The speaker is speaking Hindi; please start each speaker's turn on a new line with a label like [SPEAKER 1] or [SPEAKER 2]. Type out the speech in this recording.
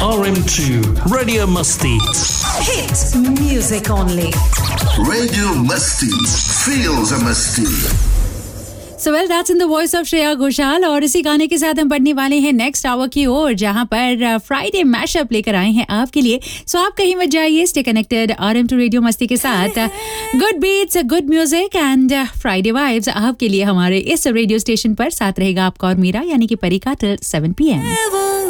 [SPEAKER 1] RM2 Radio Musti.
[SPEAKER 2] Hit music only.
[SPEAKER 3] Radio Musti. Feels a Musti.
[SPEAKER 4] So well, that's in the voice of Shreya Ghoshal और इसी गाने के साथ हम बढ़ने वाले हैं नेक्स्ट आवर की ओर जहां पर फ्राइडे मैशअप लेकर आए हैं आपके लिए. सो आप कहीं मत जाइए, स्टे कनेक्टेड RM2 रेडियो मस्ती के साथ. Good beats, good music and Friday vibes आपके लिए हमारे इस रेडियो स्टेशन पर साथ रहेगा आपका और मेरा यानी कि परिका till 7 PM.